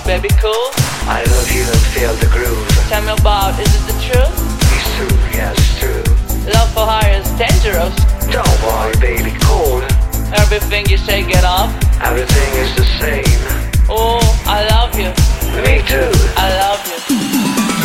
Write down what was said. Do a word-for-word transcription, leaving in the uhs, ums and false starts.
baby, cool? I love you and feel the groove. Tell me about, is it the truth? It's true, yes, it's true. Love for hire is dangerous. Don't worry, baby, cool. Everything you say, get off. Everything is the same. Oh, I love you. Me too.